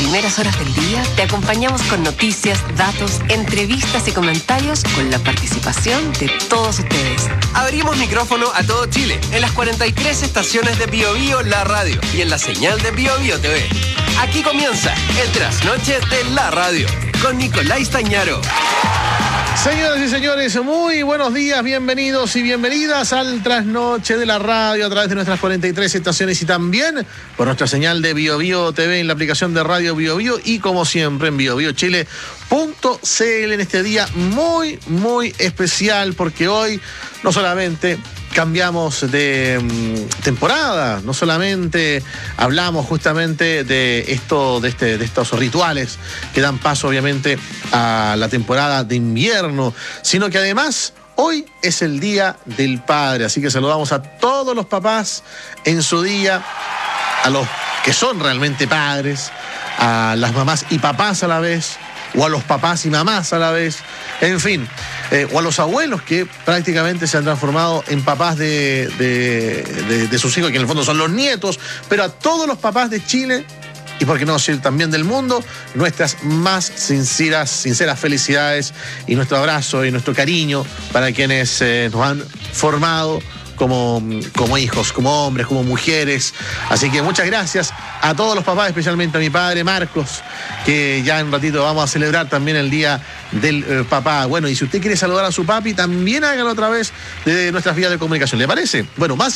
primeras horas del día te acompañamos con noticias, datos, entrevistas y comentarios con la participación de todos ustedes. Abrimos micrófono a todo Chile en las 43 estaciones de Bio Bio La Radio y en la señal de Bio Bio TV. Aquí comienza el Trasnoche de la Radio con Nicolás Stañaro. Señoras y señores, muy buenos días, bienvenidos y bienvenidas al Trasnoche de la Radio a través de nuestras 43 estaciones y también por nuestra señal de Bio Bio TV en la aplicación de Radio Bio Bio y como siempre en biobiochile.cl en este día muy, muy especial porque hoy no solamente cambiamos de temporada, no solamente hablamos justamente de estos rituales que dan paso obviamente a la temporada de invierno, sino que además hoy es el Día del Padre, así que saludamos a todos los papás en su día, a los que son realmente padres, a las mamás y papás a la vez, o a los papás y mamás a la vez, en fin, o a los abuelos que prácticamente se han transformado en papás de sus hijos, que en el fondo son los nietos, pero a todos los papás de Chile, y por qué no decir también del mundo, nuestras más sinceras felicidades y nuestro abrazo y nuestro cariño para quienes nos han formado como hijos, como hombres, como mujeres. Así que muchas gracias a todos los papás, especialmente a mi padre Marcos, que ya en un ratito vamos a celebrar también el Día del Papá. Bueno, y si usted quiere saludar a su papi, también hágalo a través de nuestras vías de comunicación. ¿Le parece? Bueno, más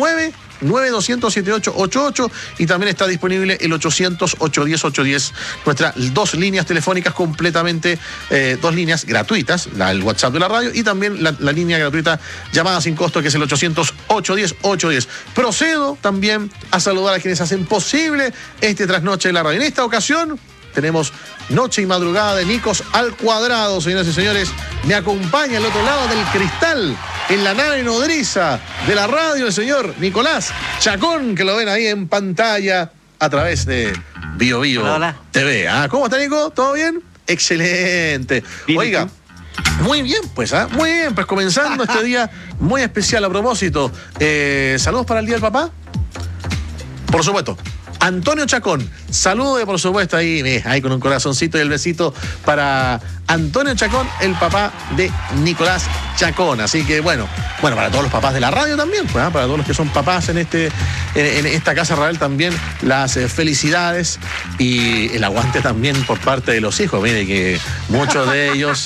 569-9200-7888 y también está disponible el 800-810-810, nuestras dos líneas telefónicas completamente, dos líneas gratuitas, el WhatsApp de la radio y también la línea gratuita llamada sin costo, que es el 800-810-810. Procedo también a saludar a quienes hacen posible este Trasnoche de la Radio. En esta ocasión tenemos noche y madrugada de Nicos al cuadrado, señoras y señores. Me acompaña al otro lado del cristal, en la nave nodriza de la radio, el señor Nicolás Chacón, que lo ven ahí en pantalla a través de Bio Bio TV. ¿Cómo está, Nico? ¿Todo bien? Excelente. Oiga, muy bien, pues, muy bien, pues comenzando este día muy especial a propósito. ¿Saludos para el Día del Papá? Por supuesto. Antonio Chacón, salude por supuesto ahí con un corazoncito y el besito para Antonio Chacón, el papá de Nicolás Chacón. Así que bueno, para todos los papás de la radio también, pues, para todos los que son papás en esta Casa Radial también, las felicidades y el aguante también por parte de los hijos. Mire que muchos de ellos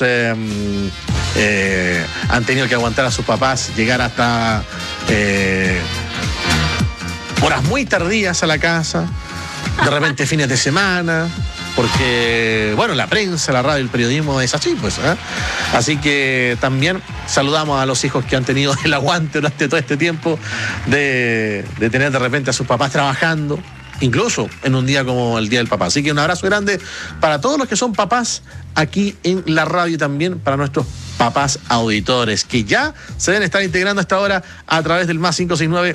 han tenido que aguantar a sus papás, llegar hasta horas muy tardías a la casa, de repente fines de semana, porque, bueno, la prensa, la radio, el periodismo es así, pues. Así que también saludamos a los hijos que han tenido el aguante durante todo este tiempo de tener de repente a sus papás trabajando, incluso en un día como el Día del Papá. Así que un abrazo grande para todos los que son papás aquí en la radio y también para nuestros papás auditores, que ya se deben estar integrando a esta hora a través del más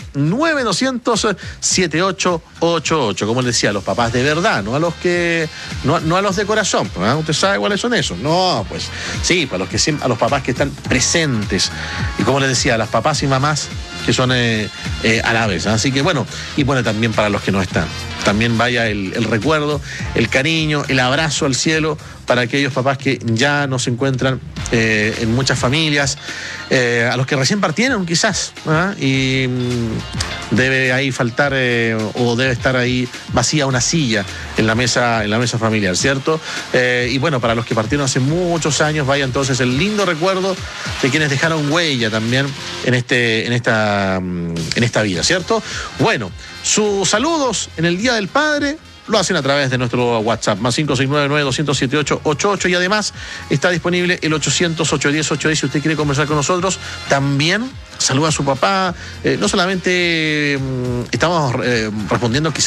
569-9200-7888. Como les decía, los papás de verdad, no a los de corazón. ¿Usted sabe cuáles son esos? No, pues sí, a los papás que están presentes. Y como les decía, a las papás y mamás que son a la vez. Así que bueno, y bueno, también para los que no están. También vaya el recuerdo, el cariño, el abrazo al cielo para aquellos papás que ya no se encuentran en muchas familias, a los que recién partieron quizás, y debe ahí faltar o debe estar ahí vacía una silla en la mesa familiar, ¿cierto? Y bueno, para los que partieron hace muchos años, vaya entonces el lindo recuerdo de quienes dejaron huella también en esta vida, ¿cierto? Bueno, sus saludos en el Día del Padre lo hacen a través de nuestro WhatsApp, más 569-9200-7888, y además está disponible el 800-810-810 si usted quiere conversar con nosotros. También saluda a su papá, no solamente estamos respondiendo quizás